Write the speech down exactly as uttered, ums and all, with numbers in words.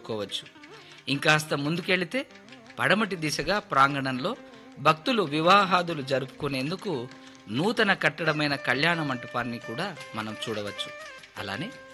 చెప్పుకోవచ్చు. ఇంకాస్త ముందుకెళితే పడమటి దిశగా ప్రాంగణంలో భక్తులు వివాహాదులు జరుపుకునేందుకు నూతన కట్టడమైన కళ్యాణ మంటపాన్ని కూడా మనం చూడవచ్చు. అలానే